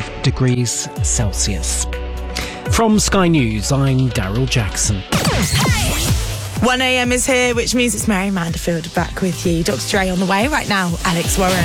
5 degrees Celsius. From Sky News, I'm Daryl Jackson. 1am is here, which means it's Mary Manderfield back with you. Dr. Dre on the way right now. Alex Warren.